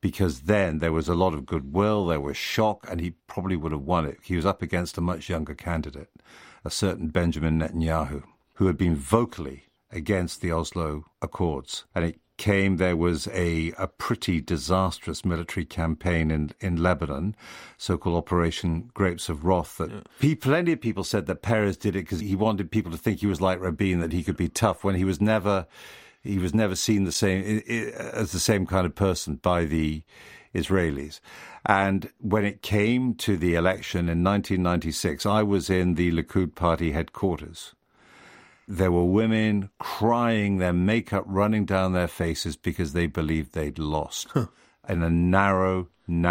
because then there was a lot of goodwill, there was shock, and he probably would have won it. He was up against a much younger candidate, a certain Benjamin Netanyahu, who had been vocally against the Oslo Accords. And it came, there was a pretty disastrous military campaign in Lebanon, so-called Operation Grapes of Wrath. Plenty of people said that Peres did it because he wanted people to think he was like Rabin, that he could be tough, when he was never seen the same as the same kind of person by the Israelis. And when it came to the election in 1996, I was in the Likud party headquarters. There were women crying, their makeup running down their faces because they believed they'd lost in a narrow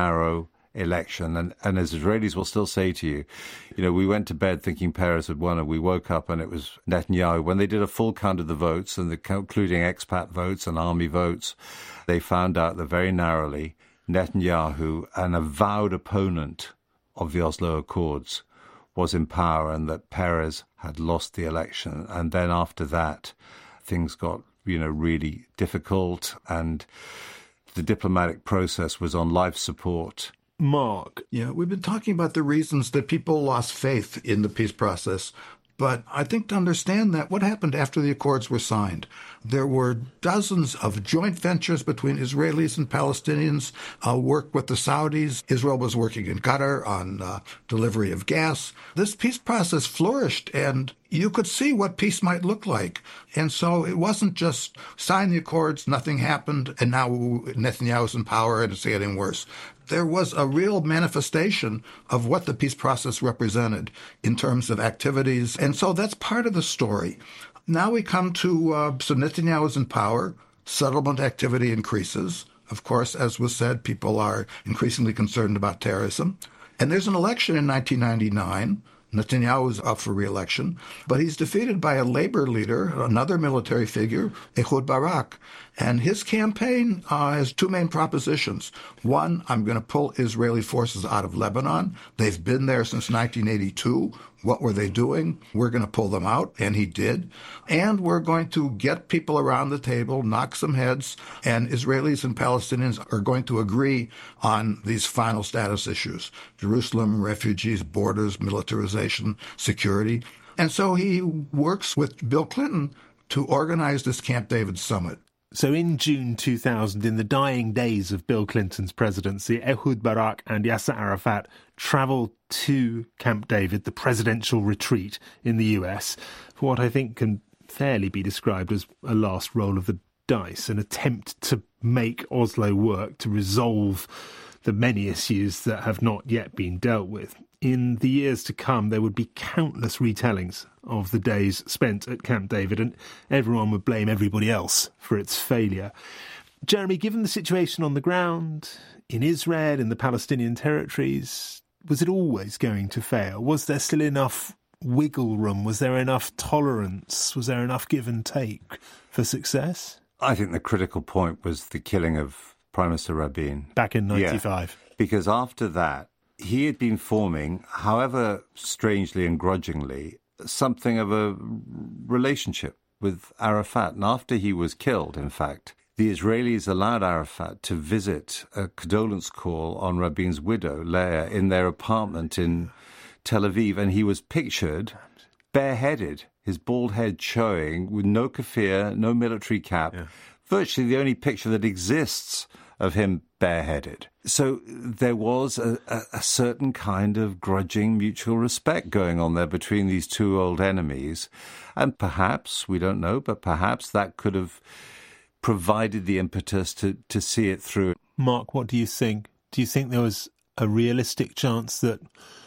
election. And as Israelis will still say to you, we went to bed thinking Peres had won, and we woke up and it was Netanyahu. When they did a full count of the votes, and including expat votes and army votes, they found out that very narrowly Netanyahu, an avowed opponent of the Oslo Accords, was in power, and that Peres had lost the election. And then after that, things got, really difficult, and the diplomatic process was on life support. Mark. Yeah, we've been talking about the reasons that people lost faith in the peace process. But I think to understand that, what happened after the accords were signed? There were dozens of joint ventures between Israelis and Palestinians, work with the Saudis. Israel was working in Qatar on delivery of gas. This peace process flourished, and you could see what peace might look like. And so it wasn't just sign the accords, nothing happened, and now Netanyahu's in power and it's getting worse. There was a real manifestation of what the peace process represented in terms of activities. And so that's part of the story. Now we come to, so Netanyahu is in power, settlement activity increases. Of course, as was said, people are increasingly concerned about terrorism. And there's an election in 1999. Netanyahu is up for re-election, but he's defeated by a labor leader, another military figure, Ehud Barak. And his campaign has two main propositions. One, I'm going to pull Israeli forces out of Lebanon. They've been there since 1982. What were they doing? We're going to pull them out, and he did. And we're going to get people around the table, knock some heads, and Israelis and Palestinians are going to agree on these final status issues: Jerusalem, refugees, borders, militarization, security. And so he works with Bill Clinton to organize this Camp David summit. So in June 2000, in the dying days of Bill Clinton's presidency, Ehud Barak and Yasser Arafat travelled to Camp David, the presidential retreat in the US, for what I think can fairly be described as a last roll of the dice, an attempt to make Oslo work, to resolve the many issues that have not yet been dealt with. In the years to come, there would be countless retellings of the days spent at Camp David, and everyone would blame everybody else for its failure. Jeremy, given the situation on the ground, in Israel, in the Palestinian territories, was it always going to fail? Was there still enough wiggle room? Was there enough tolerance? Was there enough give and take for success? I think the critical point was the killing of Prime Minister Rabin. Back in 95. Yeah, because after that, he had been forming, however strangely and grudgingly, something of a relationship with Arafat. And after he was killed, in fact, the Israelis allowed Arafat to visit a condolence call on Rabin's widow, Leah, in their apartment in Tel Aviv. And he was pictured bareheaded, his bald head showing, with no keffiyeh, no military cap, virtually the only picture that exists of him bareheaded. So there was a certain kind of grudging mutual respect going on there between these two old enemies. And perhaps, we don't know, but perhaps that could have provided the impetus to see it through. Mark, what do you think? Do you think there was a realistic chance that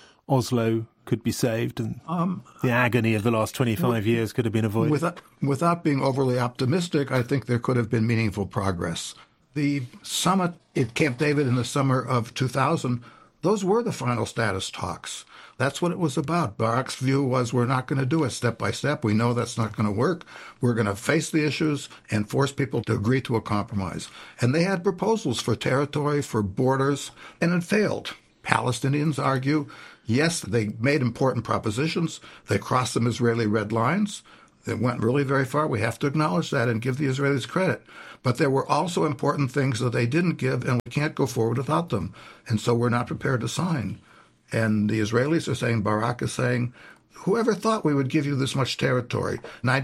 Oslo could be saved and the agony of the last 25 years could have been avoided? Without being overly optimistic, I think there could have been meaningful progress. The summit at Camp David in the summer of 2000, those were the final status talks. That's what it was about. Barak's view was, we're not going to do it step by step. We know that's not going to work. We're going to face the issues and force people to agree to a compromise. And they had proposals for territory, for borders, and it failed. Palestinians argue, yes, they made important propositions. They crossed some Israeli red lines. It went really very far. We have to acknowledge that and give the Israelis credit. But there were also important things that they didn't give, and we can't go forward without them. And so we're not prepared to sign. And the Israelis are saying, Barak is saying, whoever thought we would give you this much territory,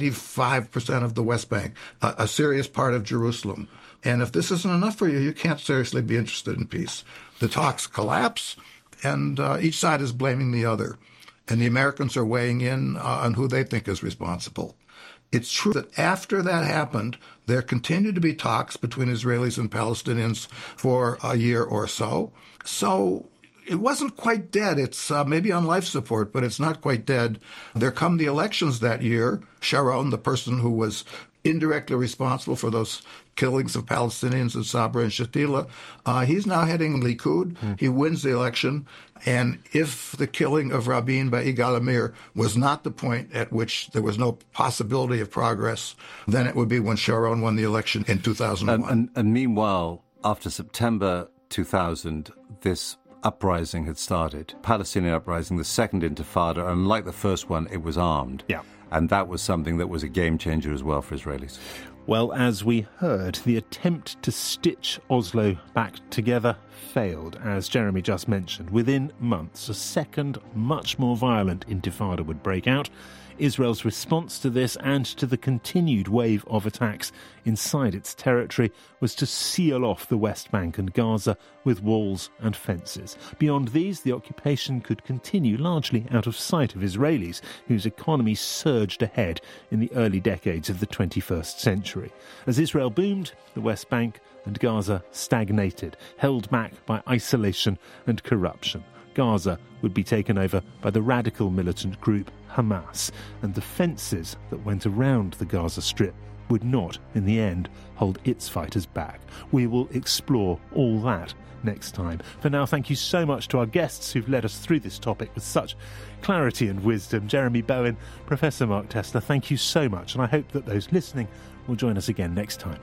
95% of the West Bank, a serious part of Jerusalem. And if this isn't enough for you, you can't seriously be interested in peace. The talks collapse, and each side is blaming the other. And the Americans are weighing in on who they think is responsible. It's true that after that happened, there continued to be talks between Israelis and Palestinians for a year or so. So it wasn't quite dead. It's maybe on life support, but it's not quite dead. There come the elections that year. Sharon, the person who was indirectly responsible for those killings of Palestinians in Sabra and Shatila, he's now heading Likud. He wins the election. And if the killing of Rabin by Yigal Amir was not the point at which there was no possibility of progress, then it would be when Sharon won the election in 2001. And meanwhile, after September 2000, this uprising had started, Palestinian uprising, the second Intifada, and like the first one, it was armed. Yeah. And that was something that was a game changer as well for Israelis. Well, as we heard, the attempt to stitch Oslo back together failed, as Jeremy just mentioned. Within months, a second, much more violent intifada would break out. Israel's response to this and to the continued wave of attacks inside its territory was to seal off the West Bank and Gaza with walls and fences. Beyond these, the occupation could continue largely out of sight of Israelis, whose economy surged ahead in the early decades of the 21st century. As Israel boomed, the West Bank and Gaza stagnated, held back by isolation and corruption. Gaza would be taken over by the radical militant group Hamas, and the fences that went around the Gaza Strip would not, in the end, hold its fighters back. We will explore all that next time. For now, thank you so much to our guests who've led us through this topic with such clarity and wisdom. Jeremy Bowen, Professor Mark Tessler, thank you so much, and I hope that those listening will join us again next time.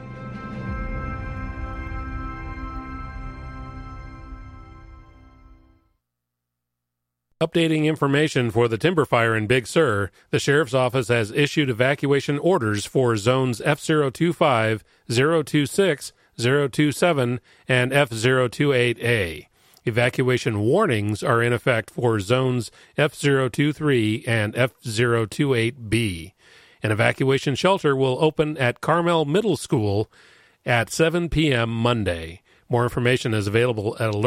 Updating information for the timber fire in Big Sur, the Sheriff's Office has issued evacuation orders for zones F025, 026, 027, and F028A. Evacuation warnings are in effect for zones F023 and F028B. An evacuation shelter will open at Carmel Middle School at 7 p.m. Monday. More information is available at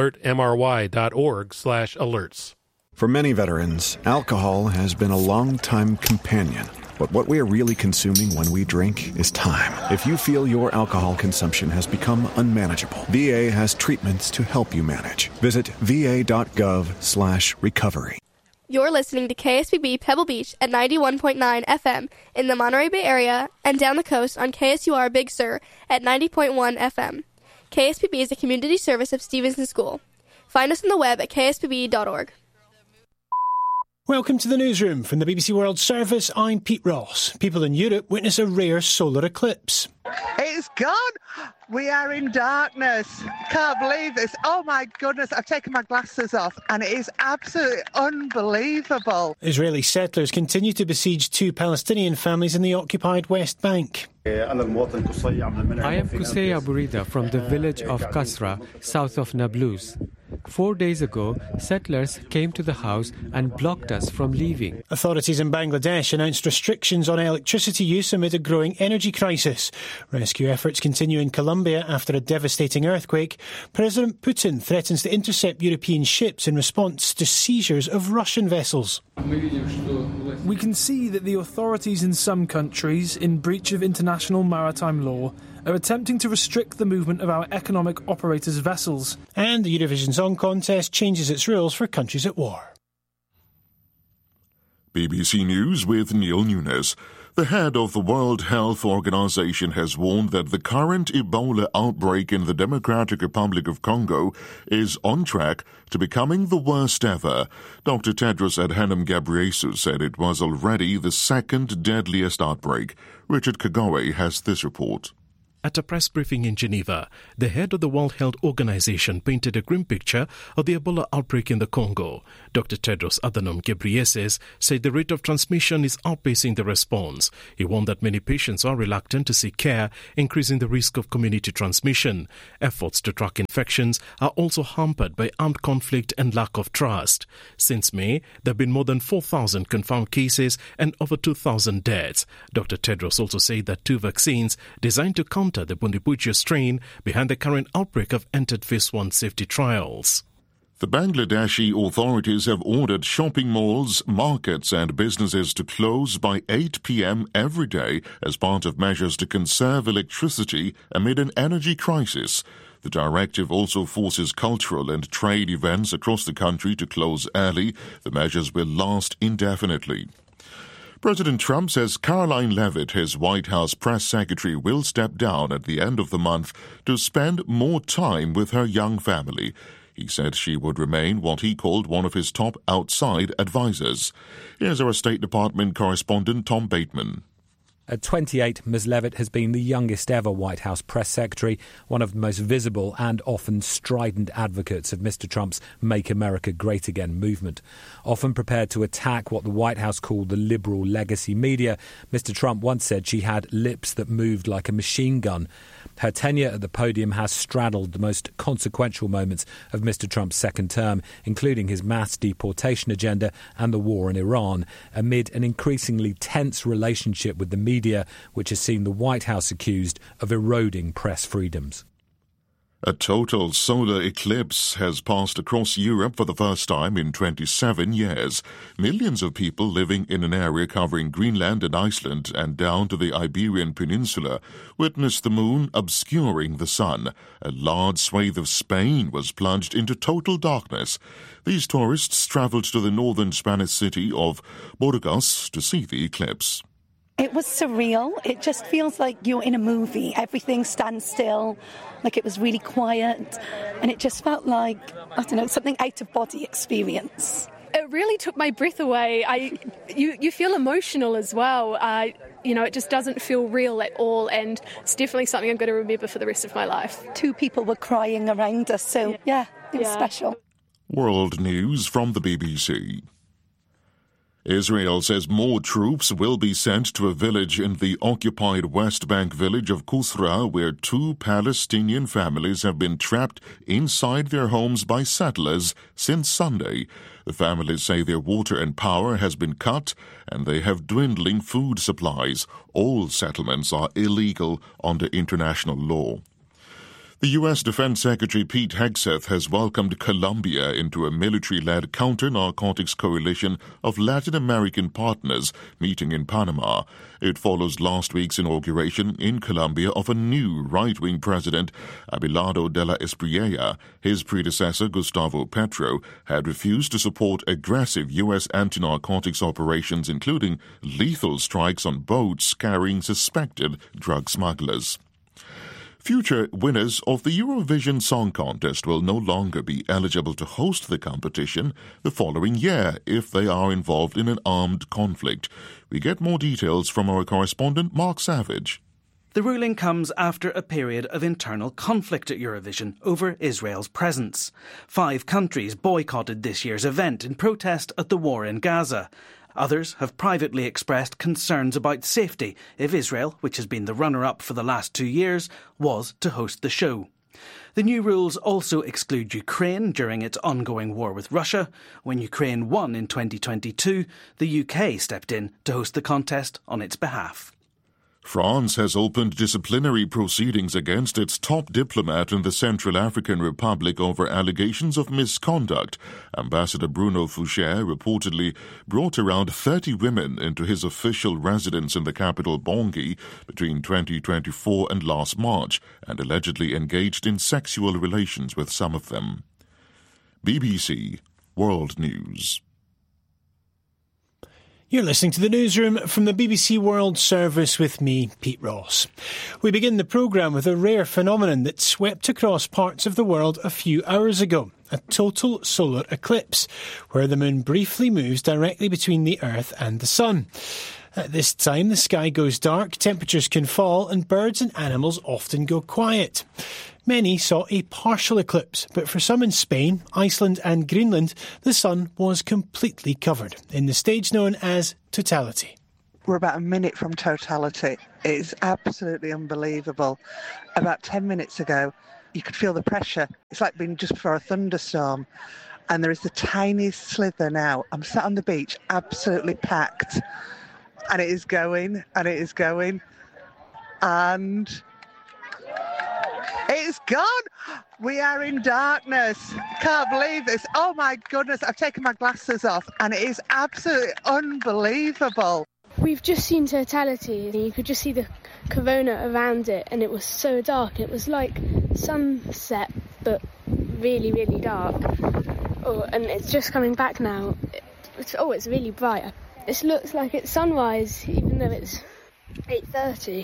alertmry.org/alerts. For many veterans, alcohol has been a long-time companion. But what we are really consuming when we drink is time. If you feel your alcohol consumption has become unmanageable, VA has treatments to help you manage. Visit va.gov/recovery. You're listening to KSBB Pebble Beach at 91.9 FM in the Monterey Bay area and down the coast on KSUR Big Sur at 90.1 FM. KSBB is a community service of Stevenson School. Find us on the web at kspb.org. Welcome to the newsroom from the BBC World Service. I'm Pete Ross. People in Europe witness a rare solar eclipse. It's gone. We are in darkness. Can't believe this. Oh my goodness, I've taken my glasses off and it is absolutely unbelievable. Israeli settlers continue to besiege 2 Palestinian families in the occupied West Bank. I am Qusay Abu Rida from the village of Kasra, south of Nablus. 4 days ago, settlers came to the house and blocked us from leaving. Authorities in Bangladesh announced restrictions on electricity use amid a growing energy crisis. Rescue efforts continue in Colombia after a devastating earthquake. President Putin threatens to intercept European ships in response to seizures of Russian vessels. We can see that the authorities in some countries, in breach of international maritime law, are attempting to restrict the movement of our economic operators' vessels. And the Eurovision Song Contest changes its rules for countries at war. BBC News with Neil Nunes. The head of the World Health Organization has warned that the current Ebola outbreak in the Democratic Republic of Congo is on track to becoming the worst ever. Dr. Tedros Adhanom Ghebreyesus said it was already the second deadliest outbreak. Richard Kagoe has this report. At a press briefing in Geneva, the head of the World Health Organization painted a grim picture of the Ebola outbreak in the Congo. Dr. Tedros Adhanom Ghebreyesus said the rate of transmission is outpacing the response. He warned that many patients are reluctant to seek care, increasing the risk of community transmission. Efforts to track infections are also hampered by armed conflict and lack of trust. Since May, there have been more than 4,000 confirmed cases and over 2,000 deaths. Dr. Tedros also said that 2 vaccines designed to counter the Bundibugyo strain behind the current outbreak have entered phase 1 safety trials. The Bangladeshi authorities have ordered shopping malls, markets and businesses to close by 8 p.m. every day as part of measures to conserve electricity amid an energy crisis. The directive also forces cultural and trade events across the country to close early. The measures will last indefinitely. President Trump says Caroline Leavitt, his White House press secretary, will step down at the end of the month to spend more time with her young family. He said she would remain what he called one of his top outside advisors. Here's our State Department correspondent, Tom Bateman. At 28, Ms. Leavitt has been the youngest ever White House press secretary, one of the most visible and often strident advocates of Mr. Trump's Make America Great Again movement. Often prepared to attack what the White House called the liberal legacy media, Mr. Trump once said she had lips that moved like a machine gun. Her tenure at the podium has straddled the most consequential moments of Mr. Trump's second term, including his mass deportation agenda and the war in Iran, amid an increasingly tense relationship with the media, which has seen the White House accused of eroding press freedoms. A total solar eclipse has passed across Europe for the first time in 27 years. Millions of people living in an area covering Greenland and Iceland and down to the Iberian Peninsula witnessed the moon obscuring the sun. A large swathe of Spain was plunged into total darkness. These tourists travelled to the northern Spanish city of Burgos to see the eclipse. It was surreal. It just feels like you're in a movie. Everything stands still, like it was really quiet. And it just felt like, I don't know, something out-of-body experience. It really took my breath away. You feel emotional as well. It just doesn't feel real at all. And it's definitely something I'm going to remember for the rest of my life. 2 people were crying around us. So, yeah it was special. World News from the BBC. Israel says more troops will be sent to a village in the occupied West Bank village of Qusra, where 2 Palestinian families have been trapped inside their homes by settlers since Sunday. The families say their water and power has been cut and they have dwindling food supplies. All settlements are illegal under international law. The U.S. Defense Secretary Pete Hegseth has welcomed Colombia into a military-led counter-narcotics coalition of Latin American partners meeting in Panama. It follows last week's inauguration in Colombia of a new right-wing president, Abelardo de la Espriella. His predecessor, Gustavo Petro, had refused to support aggressive U.S. anti-narcotics operations, including lethal strikes on boats carrying suspected drug smugglers. Future winners of the Eurovision Song Contest will no longer be eligible to host the competition the following year if they are involved in an armed conflict. We get more details from our correspondent Mark Savage. The ruling comes after a period of internal conflict at Eurovision over Israel's presence. 5 countries boycotted this year's event in protest at the war in Gaza. Others have privately expressed concerns about safety if Israel, which has been the runner-up for the last 2 years, was to host the show. The new rules also exclude Ukraine during its ongoing war with Russia. When Ukraine won in 2022, the UK stepped in to host the contest on its behalf. France has opened disciplinary proceedings against its top diplomat in the Central African Republic over allegations of misconduct. Ambassador Bruno Foucher reportedly brought around 30 women into his official residence in the capital Bangui between 2024 and last March and allegedly engaged in sexual relations with some of them. BBC World News. You're listening to the newsroom from the BBC World Service with me, Pete Ross. We begin the programme with a rare phenomenon that swept across parts of the world a few hours ago. A total solar eclipse, where the moon briefly moves directly between the Earth and the Sun. At this time, the sky goes dark, temperatures can fall, and birds and animals often go quiet. Many saw a partial eclipse, but for some in Spain, Iceland and Greenland, the sun was completely covered in the stage known as totality. We're about a minute from totality. It's absolutely unbelievable. About 10 minutes ago, you could feel the pressure. It's like being just before a thunderstorm. And there is the tiniest slither now. I'm sat on the beach, absolutely packed. And it is going, and it is going. And it's gone. We are in darkness. Can't believe this. Oh my goodness, I've taken my glasses off and it is absolutely unbelievable. We've just seen totality and you could just see the corona around it and it was so dark. It was like sunset but really, really dark. Oh, and it's just coming back now. It's really bright. It looks like it's sunrise even though it's 8:30.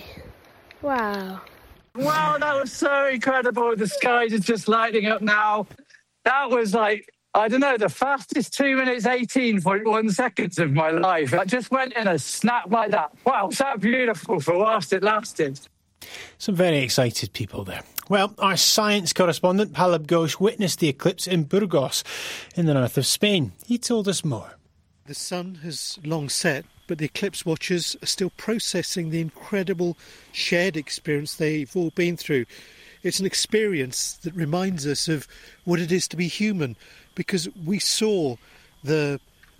Wow. Wow, that was so incredible. The skies are just lighting up now. That was like, I don't know, the fastest 2 minutes, 18.1 seconds of my life. I just went in a snap like that. Wow, so beautiful for whilst it lasted. Some very excited people there. Well, our science correspondent, Palab Ghosh, witnessed the eclipse in Burgos in the north of Spain. He told us more. The sun has long set, but the eclipse watchers are still processing the incredible shared experience they've all been through. It's an experience that reminds us of what it is to be human, because we saw the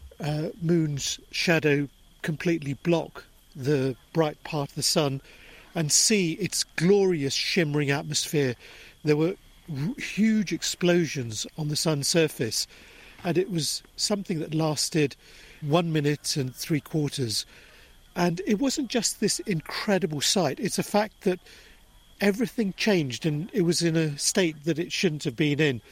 moon's shadow completely block the bright part of the sun and see its glorious shimmering atmosphere. There were huge explosions on the sun's surface, and it was something that lasted 1 minute and 3/4. And it wasn't just this incredible sight, it's a fact that everything changed and it was in a state that it shouldn't have been in.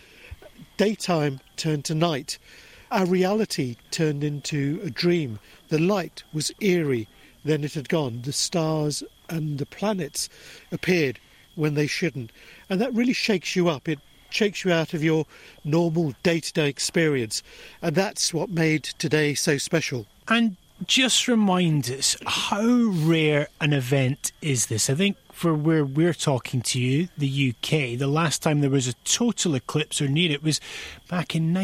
Daytime turned to night. Our reality turned into a dream. The light was eerie, then it had gone. The stars and the planets appeared when they shouldn't. And that really shakes you up. It shakes you out of your normal day-to-day experience. And that's what made today so special. And just remind us, how rare an event is this? I think for where we're talking to you, the UK, the last time there was a total eclipse or near it was back in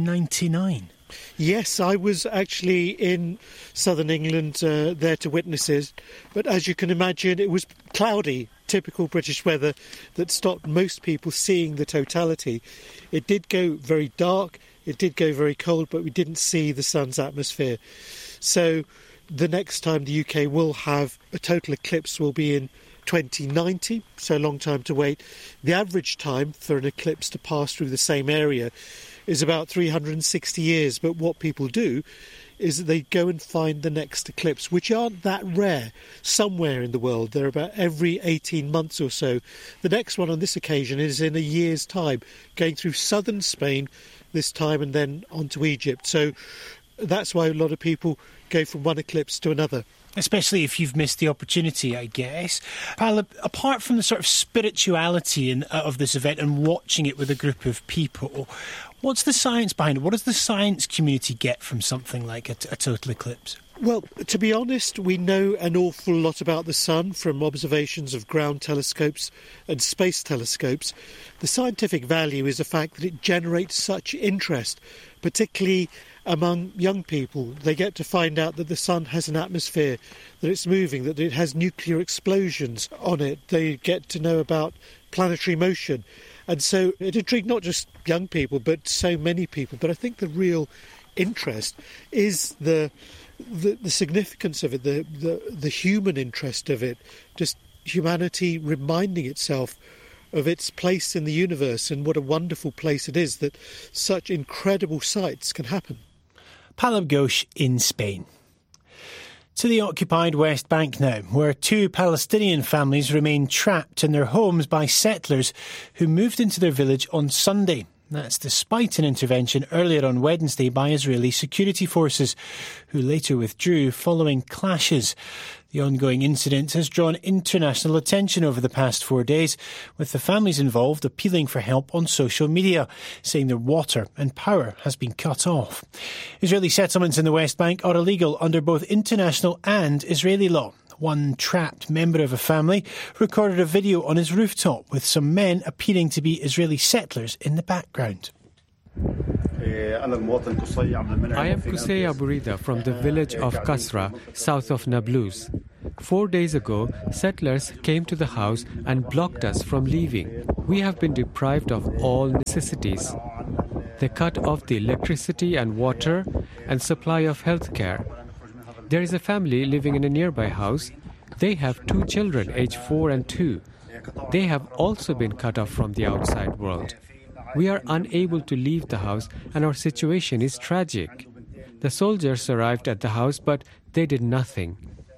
1999. Yes, I was actually in southern England there to witness it. But as you can imagine, it was cloudy, typical British weather that stopped most people seeing the totality. It did go very dark, it did go very cold, but we didn't see the sun's atmosphere. So the next time the UK will have a total eclipse will be in 2090, so a long time to wait. The average time for an eclipse to pass through the same area is about 360 years, but what people do is that they go and find the next eclipse, which aren't that rare somewhere in the world. They're about every 18 months or so. The next one on this occasion is in a year's time, going through southern Spain this time and then on to Egypt. So that's why a lot of people go from one eclipse to another. Especially if you've missed the opportunity, I guess. Palab, apart from the sort of spirituality of this event and watching it with a group of people, what's the science behind it? What does the science community get from something like a total eclipse? Well, to be honest, we know an awful lot about the sun from observations of ground telescopes and space telescopes. The scientific value is the fact that it generates such interest, particularly among young people. They get to find out that the sun has an atmosphere, that it's moving, that it has nuclear explosions on it. They get to know about planetary motion. And so it intrigued not just young people, but so many people. But I think the real interest is the significance of it, the human interest of it, just humanity reminding itself of its place in the universe and what a wonderful place it is that such incredible sights can happen. Palab Ghosh in Spain. To the occupied West Bank now, where 2 Palestinian families remain trapped in their homes by settlers who moved into their village on Sunday. That's despite an intervention earlier on Wednesday by Israeli security forces, who later withdrew following clashes. The ongoing incident has drawn international attention over the past 4 days, with the families involved appealing for help on social media, saying their water and power has been cut off. Israeli settlements in the West Bank are illegal under both international and Israeli law. One trapped member of a family recorded a video on his rooftop with some men appearing to be Israeli settlers in the background. I am Qusay Aburida from the village of Kasra, south of Nablus. 4 days ago, settlers came to the house and blocked us from leaving. We have been deprived of all necessities. They cut off the electricity and water and supply of health care. There is a family living in a nearby house. They have 2 children, aged 4 and 2. They have also been cut off from the outside world. We are unable to leave the house and our situation is tragic. The soldiers arrived at the house, but they did nothing.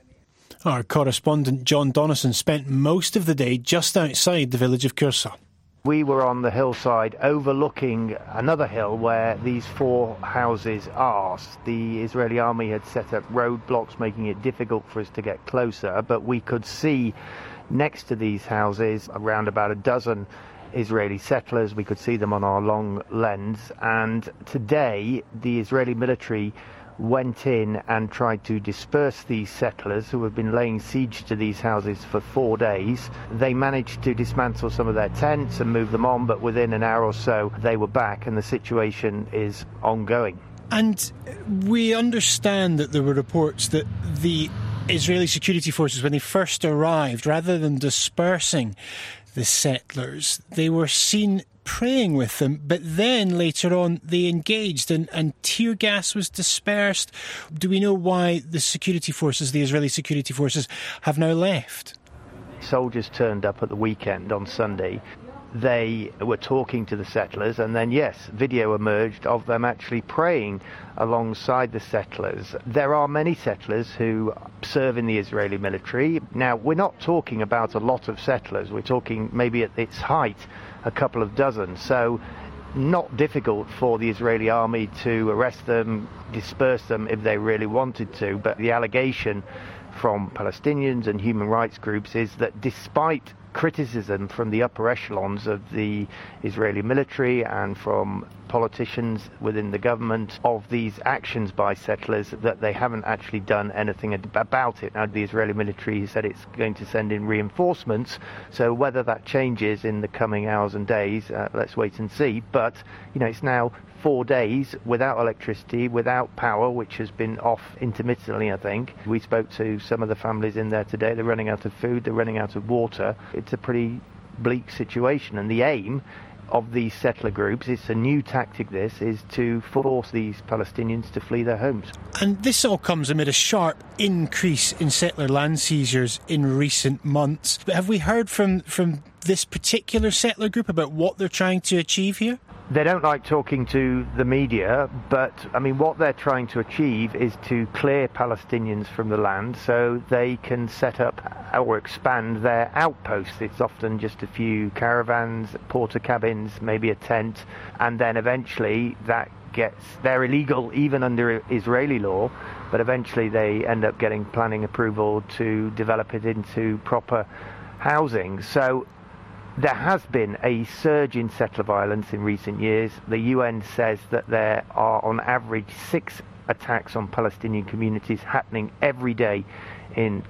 Our correspondent John Donnison spent most of the day just outside the village of Kursa. We were on the hillside overlooking another hill where these 4 houses are. The Israeli army had set up roadblocks making it difficult for us to get closer, but we could see next to these houses around about a dozen Israeli settlers. We could see them on our long lens, and today the Israeli military went in and tried to disperse these settlers who have been laying siege to these houses for 4 days. They managed to dismantle some of their tents and move them on, but within an hour or so they were back and the situation is ongoing. And we understand that there were reports that the Israeli security forces, when they first arrived, rather than dispersing the settlers, they were seen praying with them, but then later on they engaged and tear gas was dispersed. Do we know why the security forces, the Israeli security forces, have now left? Soldiers turned up at the weekend on Sunday. They were talking to the settlers, and then, yes, video emerged of them actually praying alongside the settlers. There are many settlers who serve in the Israeli military. Now, we're not talking about a lot of settlers. We're talking maybe at its height a couple of dozen. So not difficult for the Israeli army to arrest them, disperse them if they really wanted to. But the allegation from Palestinians and human rights groups is that despite criticism from the upper echelons of the Israeli military and from politicians within the government of these actions by settlers, that they haven't actually done anything about it. Now, the Israeli military said it's going to send in reinforcements, so whether that changes in the coming hours and days, let's wait and see. But, it's now 4 days without electricity, without power, which has been off intermittently, I think. We spoke to some of the families in there today. They're running out of food, they're running out of water. It's a pretty bleak situation, and the aim of these settler groups, it's a new tactic this, is to force these Palestinians to flee their homes. And this all comes amid a sharp increase in settler land seizures in recent months. But have we heard from this particular settler group about what they're trying to achieve here? They don't like talking to the media, but what they're trying to achieve is to clear Palestinians from the land so they can set up or expand their outposts. It's often just a few caravans, porter cabins, maybe a tent, and then eventually they're illegal even under Israeli law, but eventually they end up getting planning approval to develop it into proper housing. So there has been a surge in settler violence in recent years. The UN says that there are on average 6 attacks on Palestinian communities happening every day in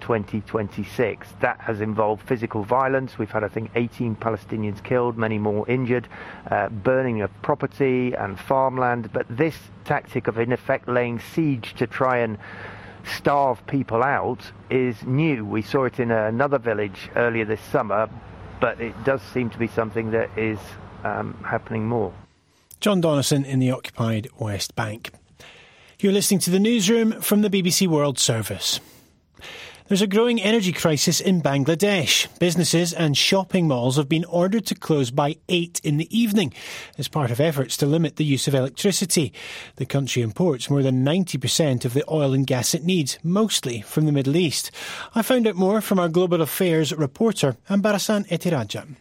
2026. That has involved physical violence. We've had, I think, 18 Palestinians killed, many more injured, burning of property and farmland. But this tactic of, in effect, laying siege to try and starve people out is new. We saw it in another village earlier this summer, but it does seem to be something that is happening more. John Donnison in the occupied West Bank. You're listening to the newsroom from the BBC World Service. There's a growing energy crisis in Bangladesh. Businesses and shopping malls have been ordered to close by 8 in the evening as part of efforts to limit the use of electricity. The country imports more than 90% of the oil and gas it needs, mostly from the Middle East. I found out more from our Global Affairs reporter, Ambarasan Etiraja.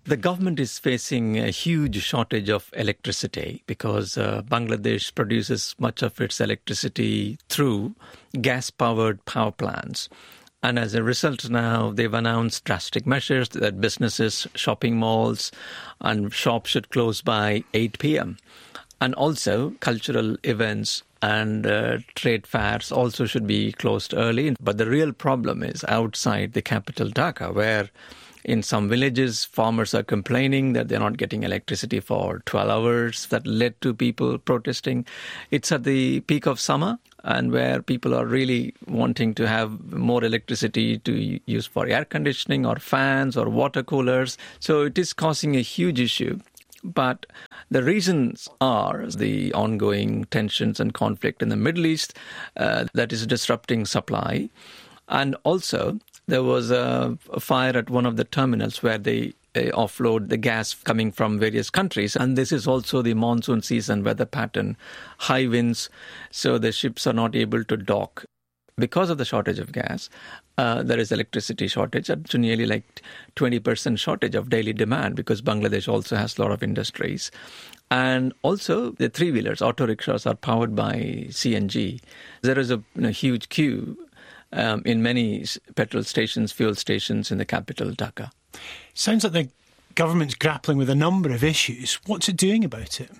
The government is facing a huge shortage of electricity because Bangladesh produces much of its electricity through gas-powered power plants. And as a result now, they've announced drastic measures that businesses, shopping malls and shops should close by 8 p.m. And also cultural events and trade fairs also should be closed early. But the real problem is outside the capital, Dhaka, where in some villages, farmers are complaining that they're not getting electricity for 12 hours. That led to people protesting. It's at the peak of summer and where people are really wanting to have more electricity to use for air conditioning or fans or water coolers. So it is causing a huge issue. But the reasons are the ongoing tensions and conflict in the Middle East that is disrupting supply. And also, there was a fire at one of the terminals where they offload the gas coming from various countries. And this is also the monsoon season weather pattern, high winds, so the ships are not able to dock. Because of the shortage of gas, there is electricity shortage, up to nearly like 20% shortage of daily demand because Bangladesh also has a lot of industries. And also the three-wheelers, auto rickshaws are powered by CNG. There is a huge queue in many petrol stations, fuel stations in the capital, Dhaka. Sounds like the government's grappling with a number of issues. What's it doing about it?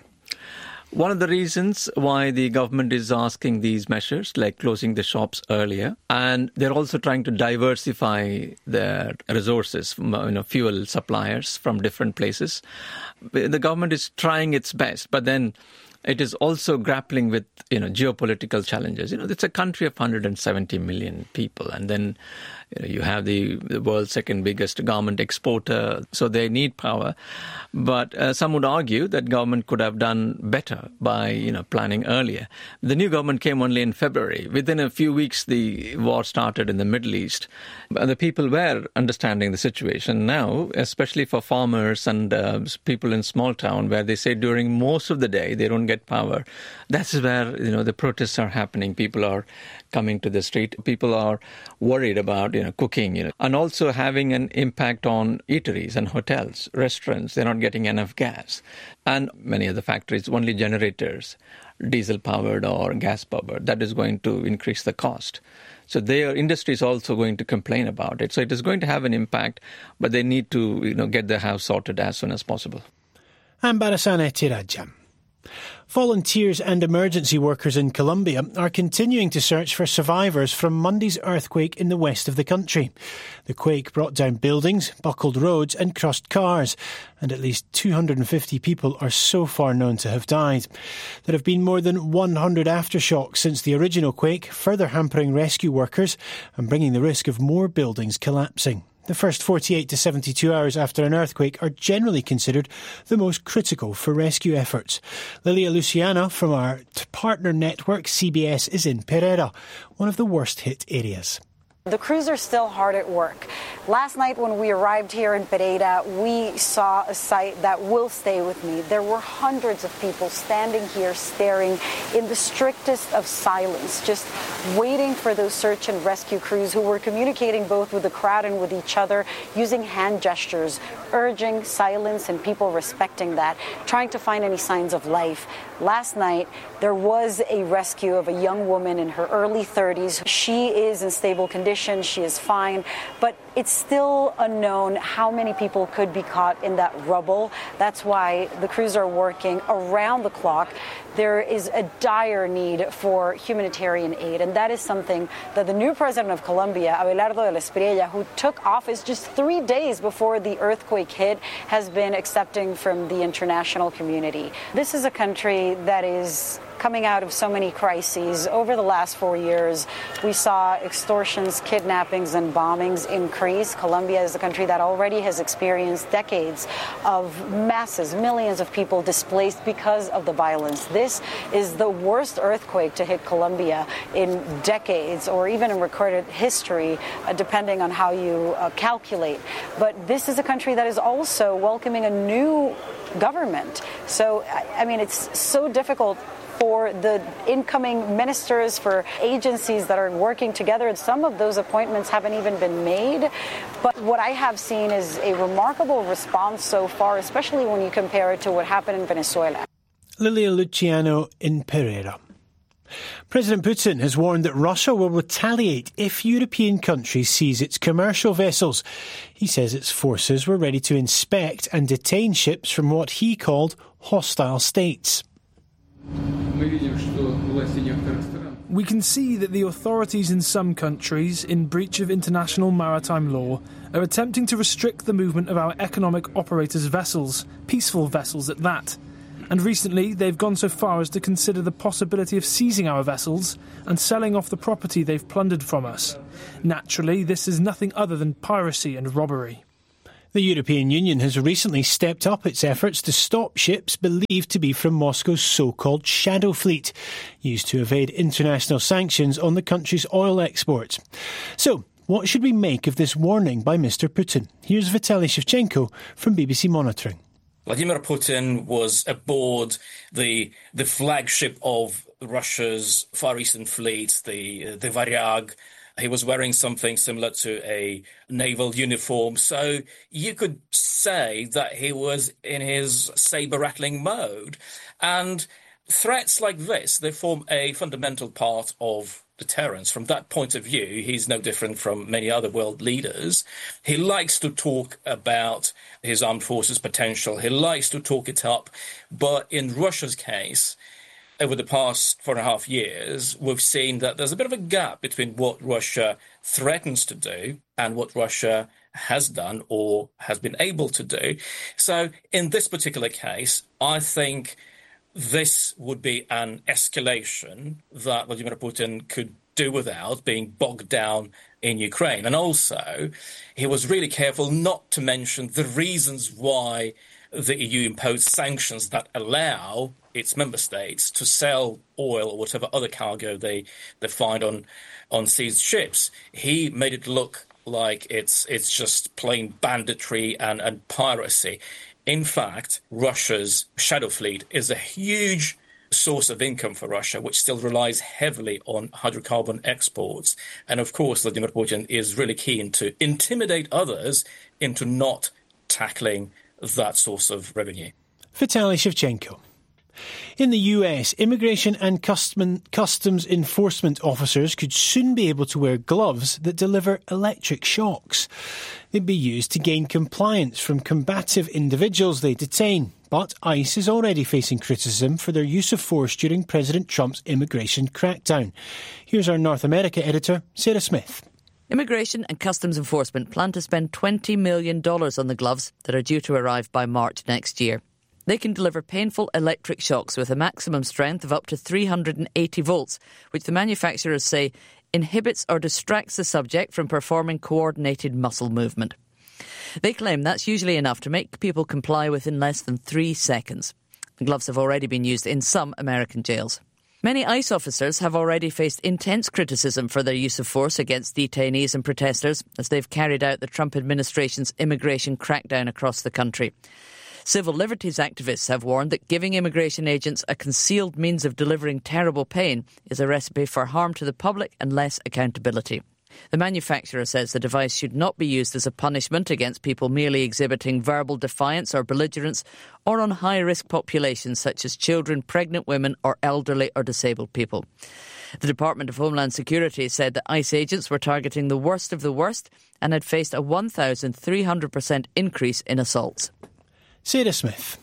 One of the reasons why the government is asking these measures, like closing the shops earlier, and they're also trying to diversify their resources, fuel suppliers from different places. The government is trying its best, but then it is also grappling with, geopolitical challenges. It's a country of 170 million people, and then you have the world's second biggest garment exporter, so they need power. But some would argue that government could have done better by, planning earlier. The new government came only in February. Within a few weeks, the war started in the Middle East. And the people were understanding the situation now, especially for farmers and people in small town, where they say during most of the day they don't get power. That's where, the protests are happening. People are coming to the street. People are worried about, cooking, and also having an impact on eateries and hotels, restaurants. They're not getting enough gas. And many of the factories, only generators, diesel-powered or gas-powered. That is going to increase the cost. So their industry is also going to complain about it. So it is going to have an impact, but they need to, get their house sorted as soon as possible. I'm Barasane Tirajam. Volunteers and emergency workers in Colombia are continuing to search for survivors from Monday's earthquake in the west of the country. The quake brought down buildings, buckled roads and crushed cars, and at least 250 people are so far known to have died. There have been more than 100 aftershocks since the original quake, further hampering rescue workers and bringing the risk of more buildings collapsing. The first 48 to 72 hours after an earthquake are generally considered the most critical for rescue efforts. Lilia Luciano from our partner network CBS is in Pereira, one of the worst hit areas. The crews are still hard at work. Last night when we arrived here in Pereira, we saw a sight that will stay with me. There were hundreds of people standing here staring in the strictest of silence, just waiting for those search and rescue crews who were communicating both with the crowd and with each other using hand gestures, urging silence and people respecting that, trying to find any signs of life. Last night, there was a rescue of a young woman in her early 30s. She is in stable condition. She is fine. But it's still unknown how many people could be caught in that rubble. That's why the crews are working around the clock. There is a dire need for humanitarian aid, and that is something that the new president of Colombia, Abelardo de la Espriella, who took office just 3 days before the earthquake hit, has been accepting from the international community. This is a country that is coming out of so many crises. Over the last 4 years, we saw extortions, kidnappings, and bombings increase. Colombia is a country that already has experienced decades of masses, millions of people displaced because of the violence. This is the worst earthquake to hit Colombia in decades, or even in recorded history, depending on how you calculate. But this is a country that is also welcoming a new government. So, I mean, it's so difficult for the incoming ministers, for agencies that are working together, and some of those appointments haven't even been made. But what I have seen is a remarkable response so far, especially when you compare it to what happened in Venezuela. Lilia Luciano in Pereira. President Putin has warned that Russia will retaliate if European countries seize its commercial vessels. He says its forces were ready to inspect and detain ships from what he called hostile states. We can see that the authorities in some countries, in breach of international maritime law, are attempting to restrict the movement of our economic operators' vessels, peaceful vessels at that. And recently they've gone so far as to consider the possibility of seizing our vessels and selling off the property they've plundered from us. Naturally, this is nothing other than piracy and robbery. The European Union has recently stepped up its efforts to stop ships believed to be from Moscow's so-called shadow fleet, used to evade international sanctions on the country's oil exports. So, what should we make of this warning by Mr. Putin? Here's Vitaly Shevchenko from BBC Monitoring. Vladimir Putin was aboard the flagship of Russia's Far Eastern fleet, the Varyag. He was wearing something similar to a naval uniform, so you could say that he was in his saber-rattling mode. And threats like this, they form a fundamental part of deterrence. From that point of view, he's no different from many other world leaders. He likes to talk about his armed forces' potential. He likes to talk it up. But in Russia's case, over the past 4.5 years, we've seen that there's a bit of a gap between what Russia threatens to do and what Russia has done or has been able to do. So in this particular case, I think this would be an escalation that Vladimir Putin could do without, being bogged down in Ukraine. And also, he was really careful not to mention the reasons why the EU imposed sanctions that allow its member states to sell oil or whatever other cargo they find on seized ships. He made it look like it's just plain banditry and piracy. In fact, Russia's shadow fleet is a huge source of income for Russia, which still relies heavily on hydrocarbon exports. And of course, Vladimir Putin is really keen to intimidate others into not tackling that source of revenue. Vitaly Shevchenko. In the US, immigration and customs enforcement officers could soon be able to wear gloves that deliver electric shocks. They'd be used to gain compliance from combative individuals they detain. But ICE is already facing criticism for their use of force during President Trump's immigration crackdown. Here's our North America editor, Sarah Smith. Immigration and Customs Enforcement plan to spend $20 million on the gloves that are due to arrive by March next year. They can deliver painful electric shocks with a maximum strength of up to 380 volts, which the manufacturers say inhibits or distracts the subject from performing coordinated muscle movement. They claim that's usually enough to make people comply within less than 3 seconds. The gloves have already been used in some American jails. Many ICE officers have already faced intense criticism for their use of force against detainees and protesters as they've carried out the Trump administration's immigration crackdown across the country. Civil liberties activists have warned that giving immigration agents a concealed means of delivering terrible pain is a recipe for harm to the public and less accountability. The manufacturer says the device should not be used as a punishment against people merely exhibiting verbal defiance or belligerence, or on high-risk populations such as children, pregnant women or elderly or disabled people. The Department of Homeland Security said that ICE agents were targeting the worst of the worst and had faced a 1,300% increase in assaults. Sarah Smith.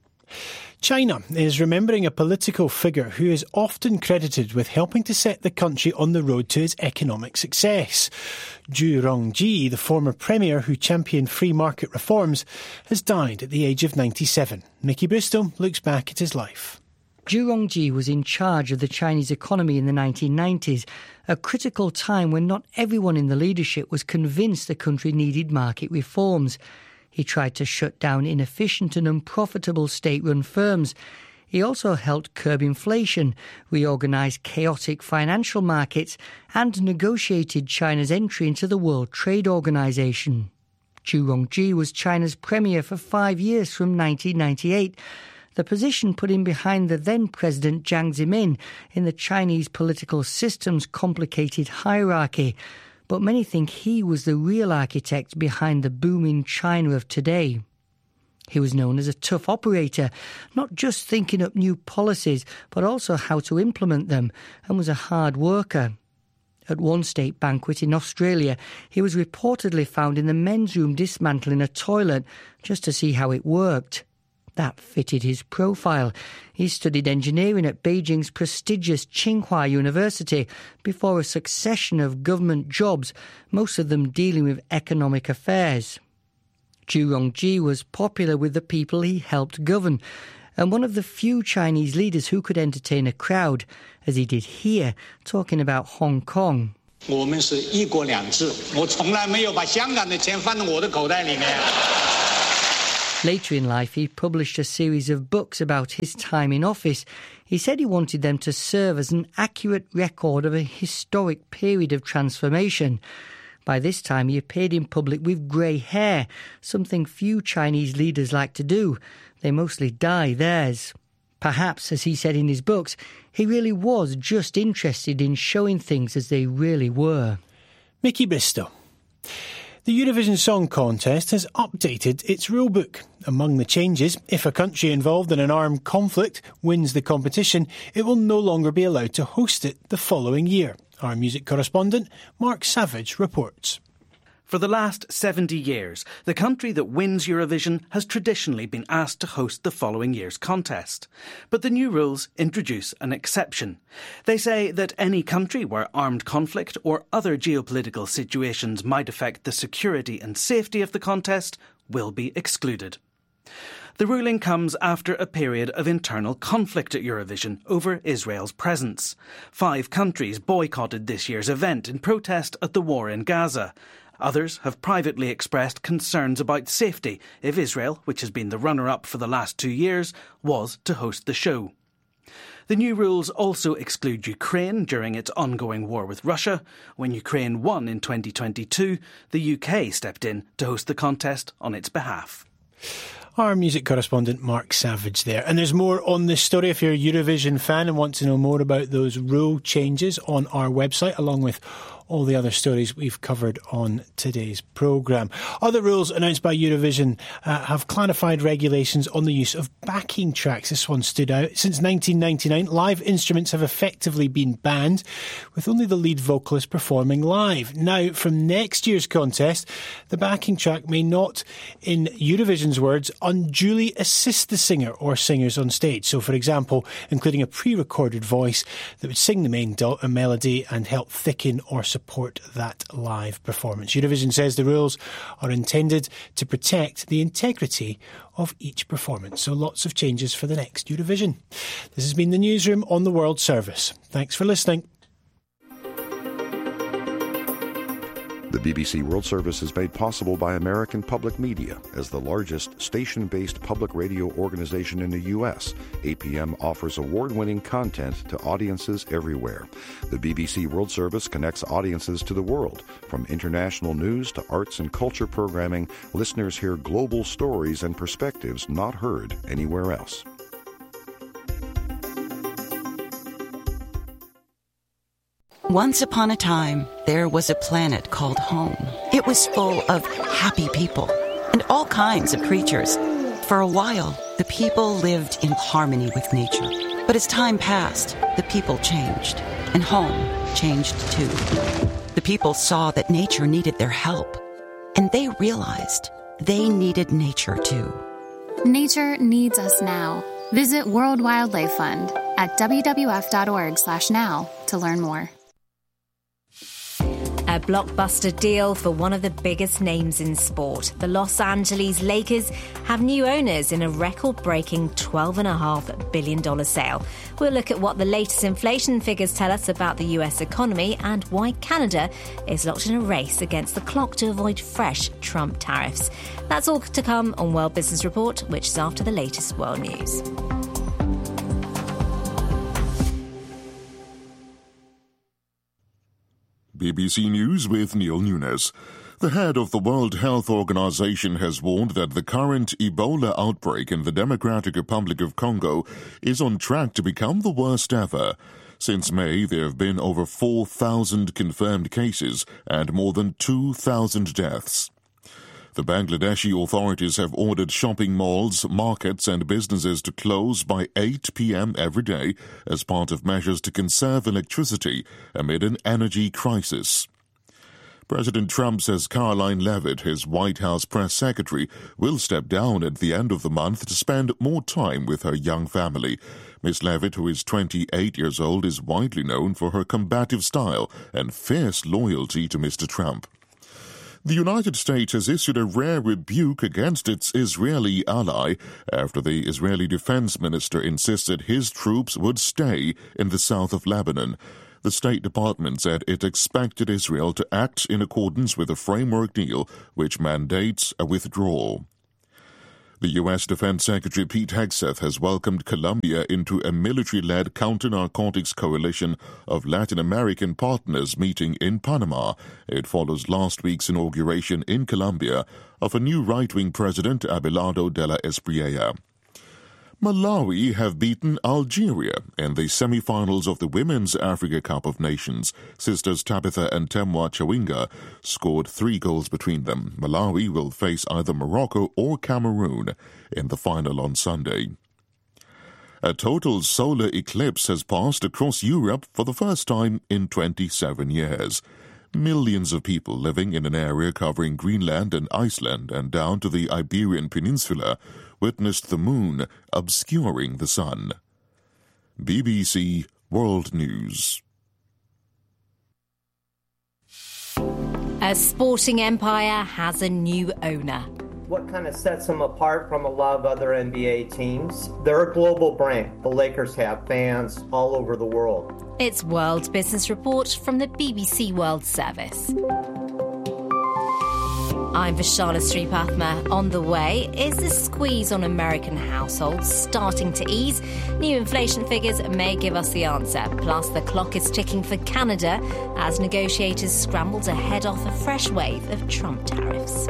China is remembering a political figure who is often credited with helping to set the country on the road to its economic success. Zhu Rongji, the former premier who championed free market reforms, has died at the age of 97. Mickey Bristow looks back at his life. Zhu Rongji was in charge of the Chinese economy in the 1990s, a critical time when not everyone in the leadership was convinced the country needed market reforms. He tried to shut down inefficient and unprofitable state-run firms. He also helped curb inflation, reorganised chaotic financial markets and negotiated China's entry into the World Trade Organization. Zhu Rongji was China's premier for 5 years from 1998. The position put him behind the then-President Jiang Zemin in the Chinese political system's complicated hierarchy. But many think he was the real architect behind the booming China of today. He was known as a tough operator, not just thinking up new policies, but also how to implement them, and was a hard worker. At one state banquet in Australia, he was reportedly found in the men's room dismantling a toilet just to see how it worked. That fitted his profile. He studied engineering at Beijing's prestigious Tsinghua University before a succession of government jobs, most of them dealing with economic affairs. Zhu Rongji was popular with the people he helped govern, and one of the few Chinese leaders who could entertain a crowd, as he did here, talking about Hong Kong. 我们是一国两制，我从来没有把香港的钱放在我的口袋里面。 Later in life, he published a series of books about his time in office. He said he wanted them to serve as an accurate record of a historic period of transformation. By this time, he appeared in public with grey hair, something few Chinese leaders like to do. They mostly dye theirs. Perhaps, as he said in his books, he really was just interested in showing things as they really were. Mickey Bristow. The Eurovision Song Contest has updated its rulebook. Among the changes, if a country involved in an armed conflict wins the competition, it will no longer be allowed to host it the following year. Our music correspondent, Mark Savage, reports. For the last 70 years, the country that wins Eurovision has traditionally been asked to host the following year's contest. But the new rules introduce an exception. They say that any country where armed conflict or other geopolitical situations might affect the security and safety of the contest will be excluded. The ruling comes after a period of internal conflict at Eurovision over Israel's presence. 5 countries boycotted this year's event in protest at the war in Gaza. Others have privately expressed concerns about safety if Israel, which has been the runner-up for the last 2 years, was to host the show. The new rules also exclude Ukraine during its ongoing war with Russia. When Ukraine won in 2022, the UK stepped in to host the contest on its behalf. Our music correspondent Mark Savage there. And there's more on this story if you're a Eurovision fan and want to know more about those rule changes on our website, along with all the other stories we've covered on today's programme. Other rules announced by Eurovision have clarified regulations on the use of backing tracks. This one stood out. Since 1999, live instruments have effectively been banned, with only the lead vocalist performing live. Now, from next year's contest, the backing track may not, in Eurovision's words, unduly assist the singer or singers on stage. So, for example, including a pre-recorded voice that would sing the main melody and help thicken or support that live performance. Eurovision says the rules are intended to protect the integrity of each performance. So lots of changes for the next Eurovision. This has been the Newsroom on the World Service. Thanks for listening. The BBC World Service is made possible by American Public Media. As the largest station-based public radio organization in the U.S., APM offers award-winning content to audiences everywhere. The BBC World Service connects audiences to the world. From international news to arts and culture programming, listeners hear global stories and perspectives not heard anywhere else. Once upon a time, there was a planet called home. It was full of happy people and all kinds of creatures. For a while, the people lived in harmony with nature. But as time passed, the people changed, and home changed too. The people saw that nature needed their help, and they realized they needed nature too. Nature needs us now. Visit World Wildlife Fund at wwf.org/now to learn more. A blockbuster deal for one of the biggest names in sport. The Los Angeles Lakers have new owners in a record-breaking $12.5 billion sale. We'll look at what the latest inflation figures tell us about the US economy and why Canada is locked in a race against the clock to avoid fresh Trump tariffs. That's all to come on World Business Report, which is after the latest world news. BBC News with Neil Nunes. The head of the World Health Organization has warned that the current Ebola outbreak in the Democratic Republic of Congo is on track to become the worst ever. Since May, there have been over 4,000 confirmed cases and more than 2,000 deaths. The Bangladeshi authorities have ordered shopping malls, markets and businesses to close by 8 p.m. every day as part of measures to conserve electricity amid an energy crisis. President Trump says Caroline Leavitt, his White House press secretary, will step down at the end of the month to spend more time with her young family. Ms. Leavitt, who is 28 years old, is widely known for her combative style and fierce loyalty to Mr. Trump. The United States has issued a rare rebuke against its Israeli ally after the Israeli defense minister insisted his troops would stay in the south of Lebanon. The State Department said it expected Israel to act in accordance with a framework deal which mandates a withdrawal. The U.S. Defense Secretary Pete Hegseth has welcomed Colombia into a military-led counter-narcotics coalition of Latin American partners meeting in Panama. It follows last week's inauguration in Colombia of a new right-wing president, Abelardo de la Espriella. Malawi have beaten Algeria in the semi-finals of the Women's Africa Cup of Nations. Sisters Tabitha and Temwa Chawinga scored 3 goals between them. Malawi will face either Morocco or Cameroon in the final on Sunday. A total solar eclipse has passed across Europe for the first time in 27 years. Millions of people living in an area covering Greenland and Iceland and down to the Iberian Peninsula witnessed the moon obscuring the sun. BBC World News. A sporting empire has a new owner. What kind of sets them apart from a lot of other NBA teams? They're a global brand. The Lakers have fans all over the world. It's World Business Report from the BBC World Service. I'm Vishala Sripathma. On the way, is the squeeze on American households starting to ease? New inflation figures may give us the answer. Plus, the clock is ticking for Canada as negotiators scramble to head off a fresh wave of Trump tariffs.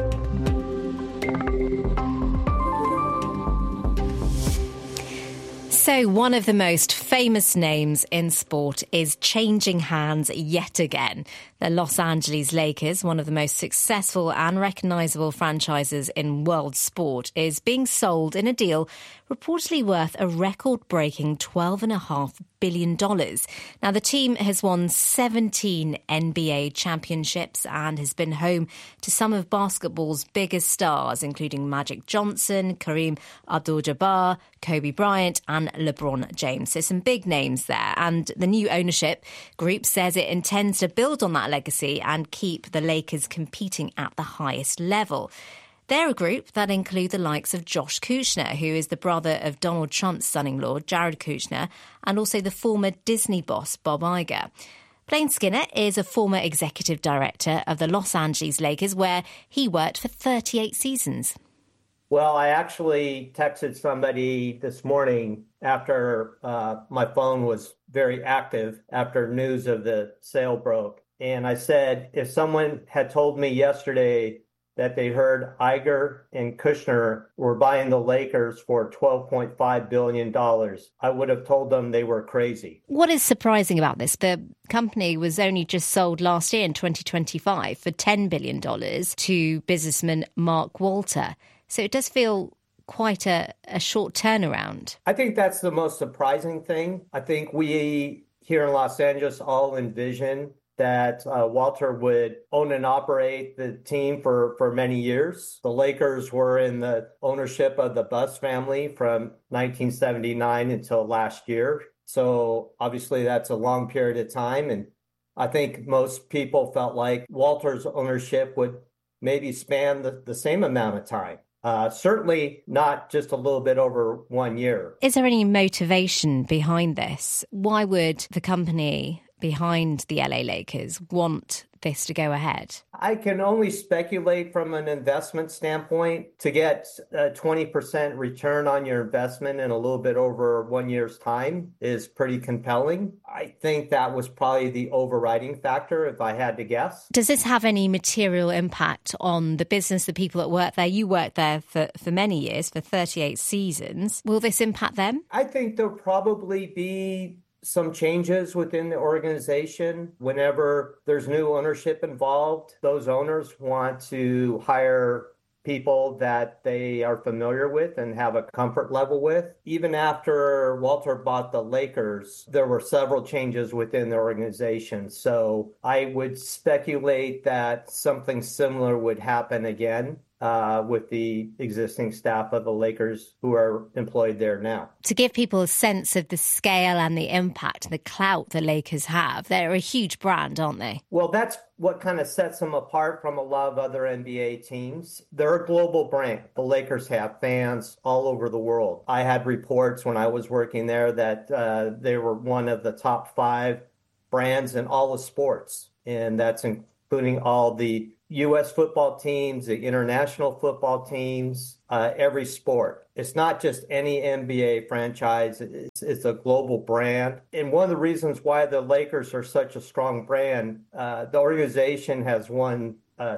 So one of the most famous names in sport is changing hands yet again. The Los Angeles Lakers, one of the most successful and recognisable franchises in world sport, is being sold in a deal reportedly worth a record-breaking $12.5 billion. Now, the team has won 17 NBA championships and has been home to some of basketball's biggest stars, including Magic Johnson, Kareem Abdul-Jabbar, Kobe Bryant and LeBron James. So some big names there. And the new ownership group says it intends to build on that legacy and keep the Lakers competing at the highest level. They're a group that include the likes of Josh Kushner, who is the brother of Donald Trump's son-in-law, Jared Kushner, and also the former Disney boss, Bob Iger. Blaine Skinner is a former executive director of the Los Angeles Lakers, where he worked for 38 seasons. Well, I actually texted somebody this morning after my phone was very active after news of the sale broke. And I said, if someone had told me yesterday that they heard Iger and Kushner were buying the Lakers for $12.5 billion, I would have told them they were crazy. What is surprising about this? The company was only just sold last year in 2025 for $10 billion to businessman Mark Walter. So it does feel quite a short turnaround. I think that's the most surprising thing. I think we here in Los Angeles all envision that Walter would own and operate the team for many years. The Lakers were in the ownership of the Buss family from 1979 until last year. So obviously that's a long period of time. And I think most people felt like Walter's ownership would maybe span the same amount of time. Certainly not just a little bit over 1 year. Is there any motivation behind this? Why would the company behind the LA Lakers want this to go ahead? I can only speculate from an investment standpoint. To get a 20% return on your investment in a little bit over 1 year's time is pretty compelling. I think that was probably the overriding factor, if I had to guess. Does this have any material impact on the business, the people that work there? You worked there for many years, for 38 seasons. Will this impact them? I think there'll probably be some changes within the organization. Whenever there's new ownership involved, those owners want to hire people that they are familiar with and have a comfort level with. Even after Walter bought the Lakers, there were several changes within the organization. So I would speculate that something similar would happen again with the existing staff of the Lakers who are employed there now. To give people a sense of the scale and the impact, the clout the Lakers have, they're a huge brand, aren't they? Well, that's what kind of sets them apart from a lot of other NBA teams. They're a global brand. The Lakers have fans all over the world. I had reports when I was working there that they were one of the top 5 brands in all of sports, and that's including all the U.S. football teams, the international football teams, every sport. It's not just any NBA franchise. It's a global brand. And one of the reasons why the Lakers are such a strong brand, the organization has won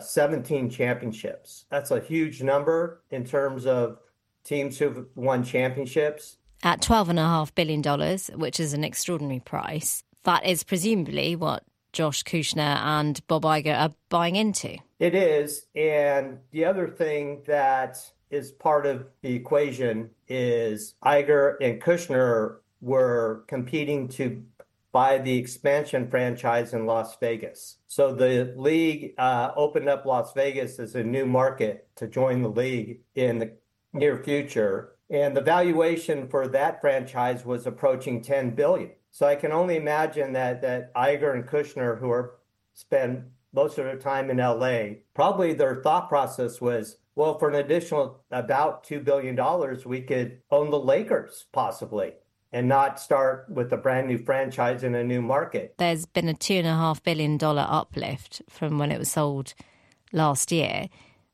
17 championships. That's a huge number in terms of teams who've won championships. At $12.5 billion, which is an extraordinary price, that is presumably what Josh Kushner and Bob Iger are buying into. It is. And the other thing that is part of the equation is Iger and Kushner were competing to buy the expansion franchise in Las Vegas. So the league opened up Las Vegas as a new market to join the league in the near future. And the valuation for that franchise was approaching $10 billion. So I can only imagine that Iger and Kushner, who spend most of their time in LA, probably their thought process was, well, for an additional about $2 billion, we could own the Lakers possibly and not start with a brand new franchise in a new market. There's been a $2.5 billion uplift from when it was sold last year.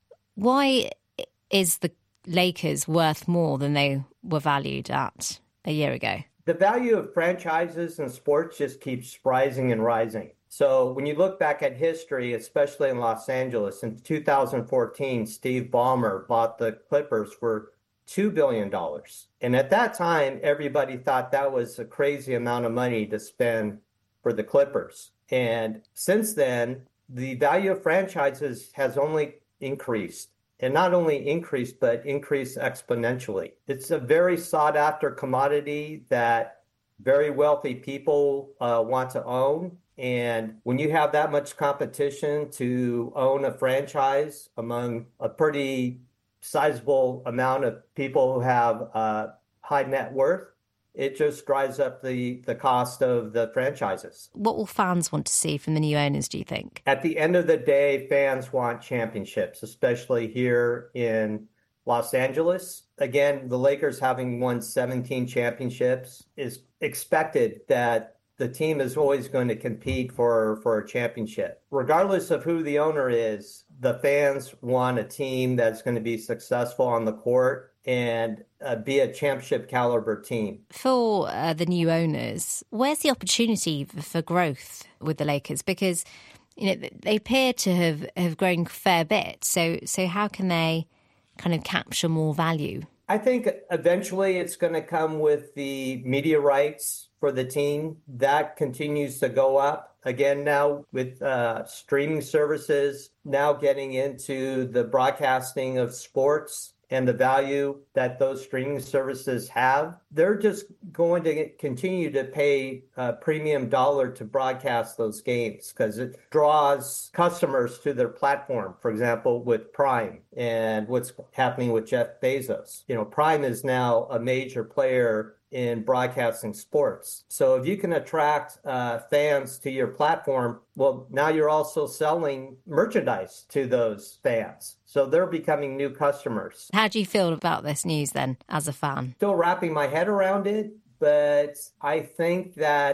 Why is the Lakers worth more than they were valued at a year ago? The value of franchises in sports just keeps rising and rising. So when you look back at history, especially in Los Angeles, in 2014, Steve Ballmer bought the Clippers for $2 billion. And at that time, everybody thought that was a crazy amount of money to spend for the Clippers. And since then, the value of franchises has only increased. And not only increased, but increased exponentially. It's a very sought-after commodity that very wealthy people want to own. And when you have that much competition to own a franchise among a pretty sizable amount of people who have high net worth, it just drives up the cost of the franchises. What will fans want to see from the new owners, do you think? At the end of the day, fans want championships, especially here in Los Angeles. Again, the Lakers having won 17 championships is expected that the team is always going to compete for a championship. Regardless of who the owner is, the fans want a team that's going to be successful on the court and be a championship caliber team. For the new owners, where's the opportunity for growth with the Lakers? Because they appear to have grown a fair bit. So how can they kind of capture more value? I think eventually it's going to come with the media rights for the team. That continues to go up. Again, now with streaming services, now getting into the broadcasting of sports and the value that those streaming services have, they're just going to continue to pay a premium dollar to broadcast those games because it draws customers to their platform. For example, with Prime and what's happening with Jeff Bezos. Prime is now a major player in broadcasting sports. So if you can attract fans to your platform, well, now you're also selling merchandise to those fans. So they're becoming new customers. How do you feel about this news then, as a fan? Still wrapping my head around it, but I think that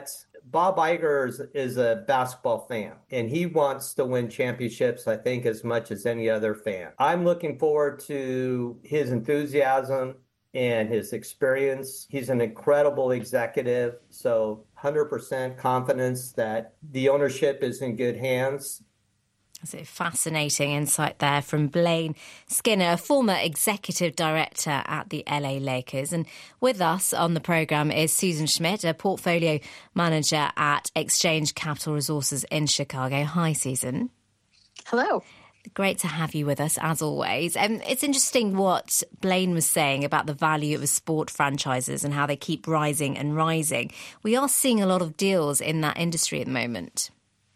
Bob Iger is a basketball fan, and he wants to win championships, I think, as much as any other fan. I'm looking forward to his enthusiasm and his experience. He's an incredible executive, so 100% confidence that the ownership is in good hands. That's a fascinating insight there from Blaine Skinner, former executive director at the LA Lakers. And with us on the programme is Susan Schmidt, a portfolio manager at Exchange Capital Resources in Chicago. Hi, Susan. Hello. Great to have you with us, as always. It's interesting what Blaine was saying about the value of sport franchises and how they keep rising and rising. We are seeing a lot of deals in that industry at the moment.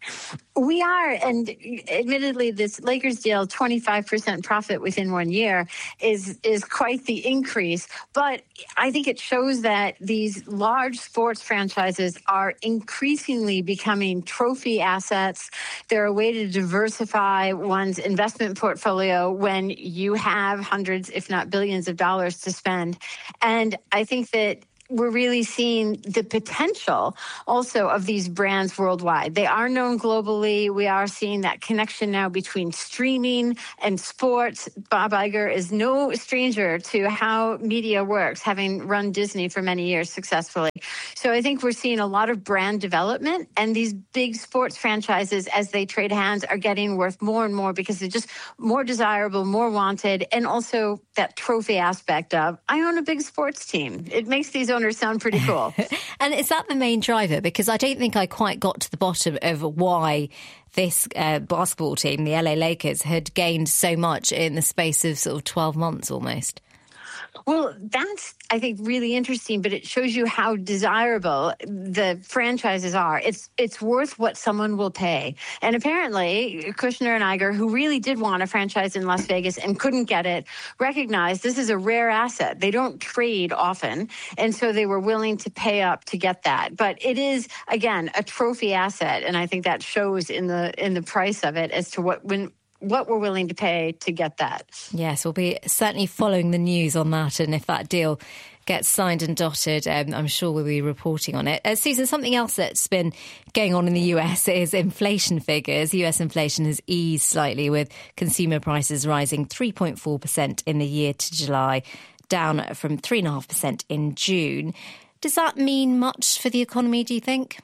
We are, and admittedly, this Lakers deal, 25% profit within 1 year, is quite the increase. But I think it shows that these large sports franchises are increasingly becoming trophy assets. They're a way to diversify one's investment portfolio when you have hundreds, if not billions of dollars to spend. And I think that we're really seeing the potential also of these brands worldwide. They are known globally. We are seeing that connection now between streaming and sports. Bob Iger is no stranger to how media works, having run Disney for many years successfully. So I think we're seeing a lot of brand development, and these big sports franchises, as they trade hands, are getting worth more and more because they're just more desirable, more wanted, and also that trophy aspect of, I own a big sports team. It makes these owners sound pretty cool. And is that the main driver? Because I don't think I quite got to the bottom of why this basketball team, the LA Lakers, had gained so much in the space of sort of 12 months almost. Well, that's, I think, really interesting, but it shows you how desirable the franchises are. It's worth what someone will pay. And apparently, Kushner and Iger, who really did want a franchise in Las Vegas and couldn't get it, recognized this is a rare asset. They don't trade often, and so they were willing to pay up to get that. But it is, again, a trophy asset, and I think that shows in the price of it as to what we're willing to pay to get that. Yes, we'll be certainly following the news on that, and if that deal gets signed and dotted, I'm sure we'll be reporting on it. Susan, something else that's been going on in the US is inflation figures. US inflation has eased slightly, with consumer prices rising 3.4% in the year to July, down from 3.5% in June. Does that mean much for the economy, do you think?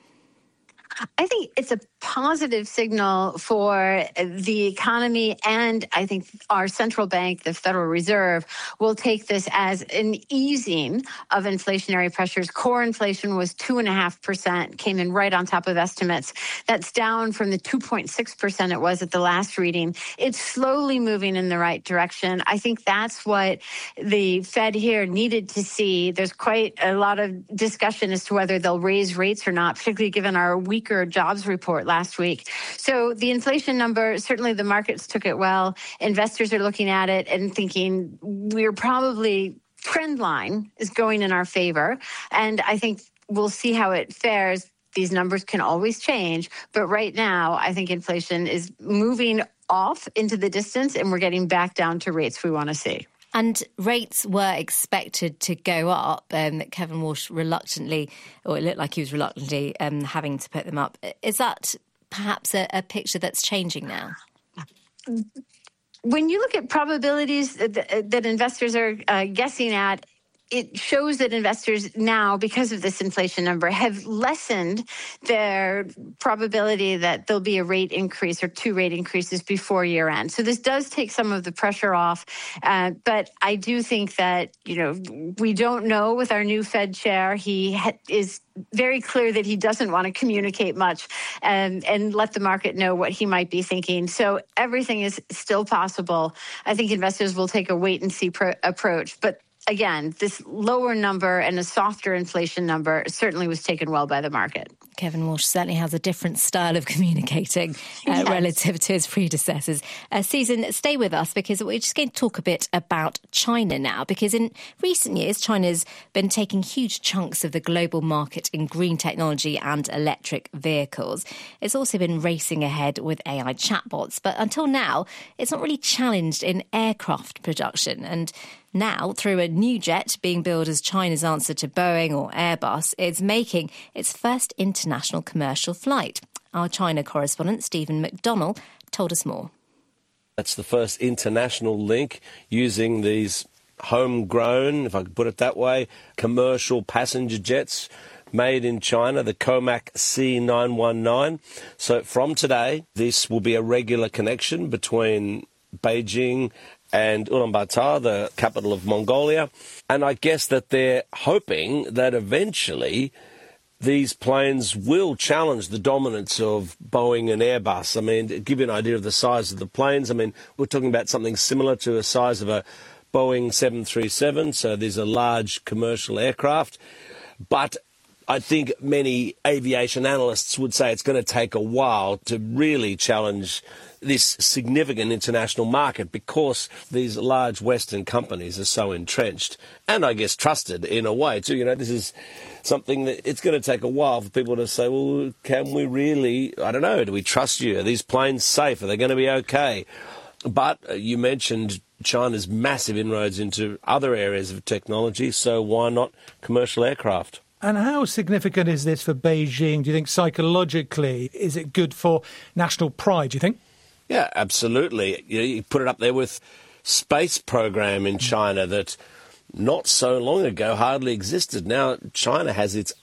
I think it's a positive signal for the economy, and I think our central bank, the Federal Reserve, will take this as an easing of inflationary pressures. Core inflation was 2.5%, came in right on top of estimates. That's down from the 2.6% it was at the last reading. It's slowly moving in the right direction. I think that's what the Fed here needed to see. There's quite a lot of discussion as to whether they'll raise rates or not, particularly given our weaker jobs report last week. So the inflation number, certainly the markets took it well. Investors are looking at it and thinking we're probably, trend line is going in our favor. And I think we'll see how it fares. These numbers can always change. But right now, I think inflation is moving off into the distance, and we're getting back down to rates we want to see. And rates were expected to go up. Kevin Walsh reluctantly, or it looked like he was reluctantly having to put them up. Is that perhaps a picture that's changing now? When you look at probabilities that investors are guessing at, it shows that investors now, because of this inflation number, have lessened their probability that there'll be a rate increase or 2 rate increases before year end. So this does take some of the pressure off. But I do think that, we don't know with our new Fed chair. He is very clear that he doesn't want to communicate much and let the market know what he might be thinking. So everything is still possible. I think investors will take a wait and see approach. But again, this lower number and a softer inflation number certainly was taken well by the market. Kevin Walsh certainly has a different style of communicating relative to his predecessors. Susan, stay with us because we're just going to talk a bit about China now, because in recent years, China's been taking huge chunks of the global market in green technology and electric vehicles. It's also been racing ahead with AI chatbots, but until now, it's not really challenged in aircraft production. And Now, through a new jet being billed as China's answer to Boeing or Airbus, it's making its first international commercial flight. Our China correspondent, Stephen McDonnell, told us more. That's the first international link using these homegrown, if I could put it that way, commercial passenger jets made in China, the Comac C919. So from today, this will be a regular connection between Beijing and Ulaanbaatar, the capital of Mongolia. And I guess that they're hoping that eventually these planes will challenge the dominance of Boeing and Airbus. I mean, to give you an idea of the size of the planes, I mean, we're talking about something similar to the size of a Boeing 737, so these are large commercial aircraft. But I think many aviation analysts would say it's going to take a while to really challenge this significant international market because these large Western companies are so entrenched and I guess trusted in a way too. You know, this is something that it's going to take a while for people to say, well, can we really, I don't know, do we trust you? Are these planes safe? Are they going to be okay? But you mentioned China's massive inroads into other areas of technology, so why not commercial aircraft? And how significant is this for Beijing? Do you think psychologically, is it good for national pride, do you think? Yeah, absolutely. You put it up there with space program in China that not so long ago hardly existed. Now China has its